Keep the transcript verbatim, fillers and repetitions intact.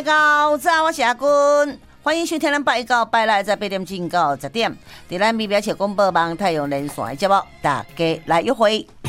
大家好，早我是阿君，欢迎收听咱八一到八来在八点钟到十点，在咱美表且广播网太阳连线的节目，大家来约会。